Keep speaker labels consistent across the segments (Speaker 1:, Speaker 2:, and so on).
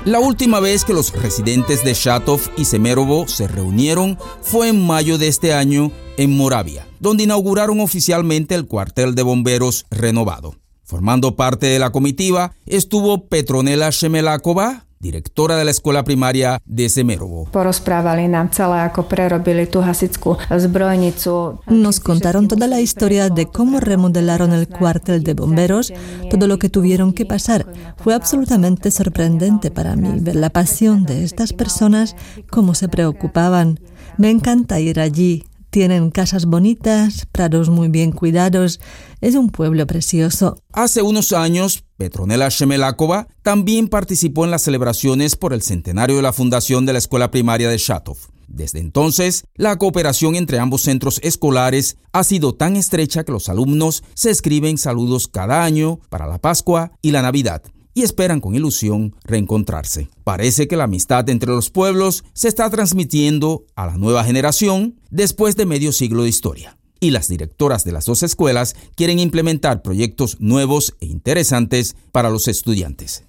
Speaker 1: La última vez que los residentes de Shatov y Semerovo se reunieron fue en mayo de este año en Moravia, donde inauguraron oficialmente el cuartel de bomberos renovado. Formando parte de la comitiva estuvo Petronela Shemelakova, directora de la escuela primaria de Semerovo.
Speaker 2: Nos contaron toda la historia de cómo remodelaron el cuartel de bomberos, todo lo que tuvieron que pasar. Fue absolutamente sorprendente para mí ver la pasión de estas personas, cómo se preocupaban. Me encanta ir allí. Tienen casas bonitas, prados muy bien cuidados. Es un pueblo precioso.
Speaker 1: Hace unos años, Petronela Shemelakova también participó en las celebraciones por el centenario de la fundación de la escuela primaria de Shatov. Desde entonces, la cooperación entre ambos centros escolares ha sido tan estrecha que los alumnos se escriben saludos cada año para la Pascua y la Navidad, y esperan con ilusión reencontrarse. Parece que la amistad entre los pueblos se está transmitiendo a la nueva generación después de medio siglo de historia. Y las directoras de las dos escuelas quieren implementar proyectos nuevos e interesantes para los estudiantes.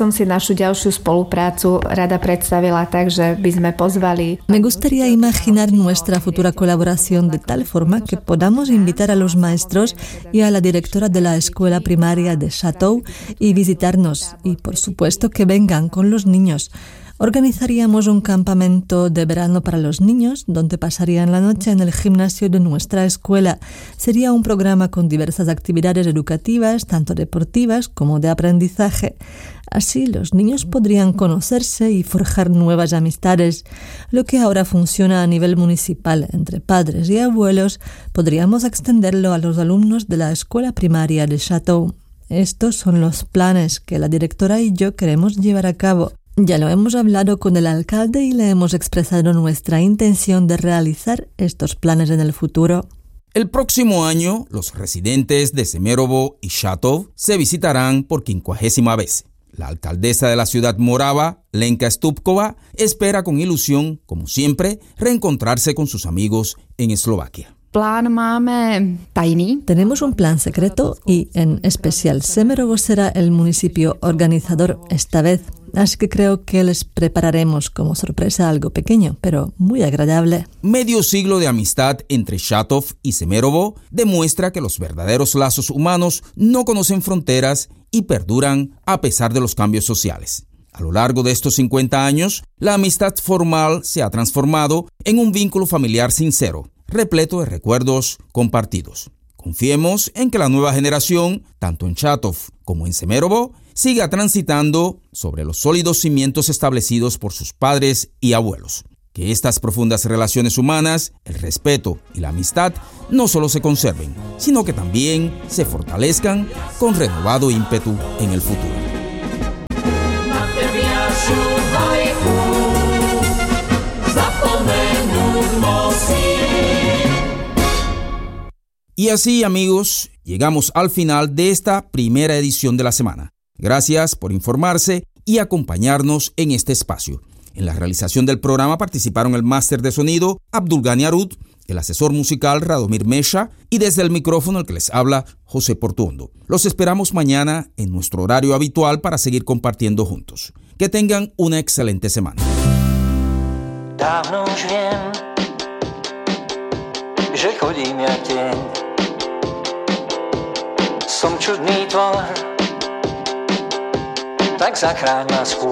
Speaker 2: Me gustaría imaginar nuestra futura colaboración de tal forma que podamos invitar a los maestros y a la directora de la escuela primaria de Shatov y visitarnos, y por supuesto que vengan con los niños. Organizaríamos un campamento de verano para los niños, donde pasarían la noche en el gimnasio de nuestra escuela. Sería un programa con diversas actividades educativas, tanto deportivas como de aprendizaje. Así los niños podrían conocerse y forjar nuevas amistades. Lo que ahora funciona a nivel municipal entre padres y abuelos, podríamos extenderlo a los alumnos de la escuela primaria de Shatov. Estos son los planes que la directora y yo queremos llevar a cabo. Ya lo hemos hablado con el alcalde y le hemos expresado nuestra intención de realizar estos planes en el futuro.
Speaker 1: El próximo año, los residentes de Semerovo y Shatov se visitarán por 50ª vez. La alcaldesa de la ciudad morava, Lenka Stupkova, espera con ilusión, como siempre, reencontrarse con sus amigos en Eslovaquia.
Speaker 2: Tenemos un plan secreto y, en especial, Semerovo será el municipio organizador esta vez. Así que creo que les prepararemos como sorpresa algo pequeño, pero muy agradable.
Speaker 1: Medio siglo de amistad entre Shatov y Semerovo demuestra que los verdaderos lazos humanos no conocen fronteras y perduran a pesar de los cambios sociales. A lo largo de estos 50 años, la amistad formal se ha transformado en un vínculo familiar sincero, repleto de recuerdos compartidos. Confiemos en que la nueva generación, tanto en Shatov como en Semerovo, siga transitando sobre los sólidos cimientos establecidos por sus padres y abuelos. Que estas profundas relaciones humanas, el respeto y la amistad no solo se conserven, sino que también se fortalezcan con renovado ímpetu en el futuro. Y así, amigos, llegamos al final de esta primera edición de la semana. Gracias por informarse y acompañarnos en este espacio. En la realización del programa participaron el máster de sonido Abdulgani Arut, el asesor musical Radomir Mesha y desde el micrófono el que les habla José Portuondo. Los esperamos mañana en nuestro horario habitual para seguir compartiendo juntos. Que tengan una excelente semana.
Speaker 3: Dávno už viem, že chodím ja tieň. Som čudný tvor, tak zachráň ma skôr.